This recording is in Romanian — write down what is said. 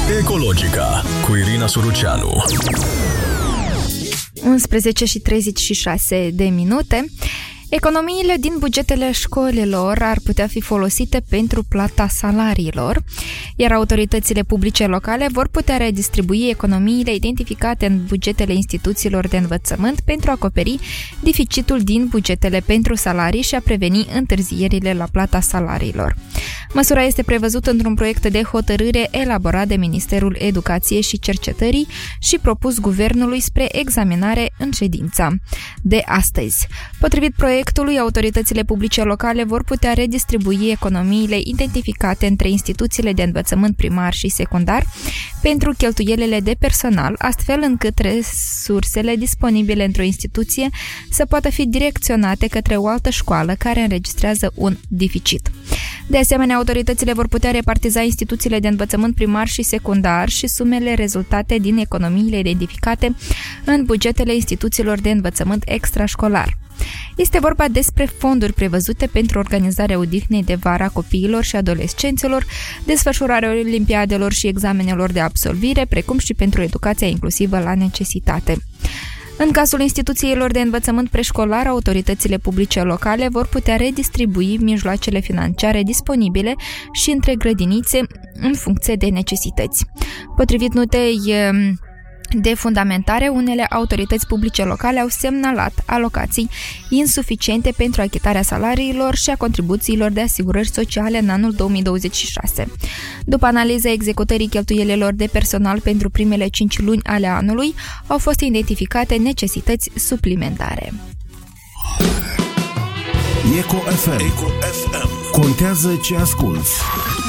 Ecologica cu Irina Suruceanu. 11:36 Economiile din bugetele școlilor ar putea fi folosite pentru plata salariilor, iar autoritățile publice locale vor putea redistribui economiile identificate în bugetele instituțiilor de învățământ pentru a acoperi deficitul din bugetele pentru salarii și a preveni întârzierile la plata salariilor. Măsura este prevăzută într-un proiect de hotărâre elaborat de Ministerul Educației și Cercetării și propus guvernului spre examinare în ședința de astăzi. Potrivit proiectului, autoritățile publice locale vor putea redistribui economiile identificate între instituțiile de învățământ primar și secundar pentru cheltuielile de personal, astfel încât resursele disponibile într-o instituție să poată fi direcționate către o altă școală care înregistrează un deficit. De asemenea, autoritățile vor putea repartiza instituțiile de învățământ primar și secundar și sumele rezultate din economiile identificate în bugetele instituțiilor de învățământ extrașcolar. Este vorba despre fonduri prevăzute pentru organizarea odihnei de vară a copiilor și adolescenților, desfășurarea olimpiadelor și examenelor de absolvire, precum și pentru educația inclusivă la necesitate. În cazul instituțiilor de învățământ preșcolar, autoritățile publice locale vor putea redistribui mijloacele financiare disponibile și între grădinițe în funcție de necesități. Potrivit notei de fundamentare, unele autorități publice locale au semnalat alocații insuficiente pentru achitarea salariilor și a contribuțiilor de asigurări sociale în anul 2026. După analiza executării cheltuielilor de personal pentru primele 5 luni ale anului, au fost identificate necesități suplimentare. Eco FM. Contează ce asculți.